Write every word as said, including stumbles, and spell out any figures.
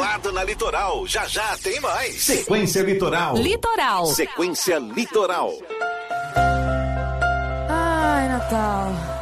Ligado na Litoral. Já já tem mais. Sequência Litoral. Litoral. Sequência Litoral. Ai, Natal.